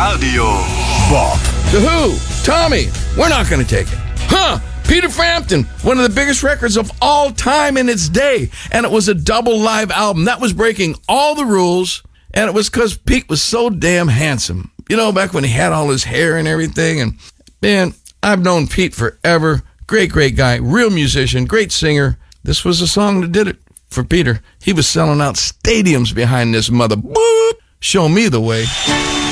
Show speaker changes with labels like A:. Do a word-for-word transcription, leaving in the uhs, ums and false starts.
A: Radio Bob.
B: The Who, Tommy, we're not going to take it. Huh? Peter Frampton, one of the biggest records of all time in its day. And it was a double live album. That was breaking all the rules. And it was because Pete was so damn handsome. You know, back when he had all his hair and everything. And, man, I've known Pete forever. Great, great guy. Real musician. Great singer. This was a song that did it for Peter. He was selling out stadiums behind this mother. Show me the way.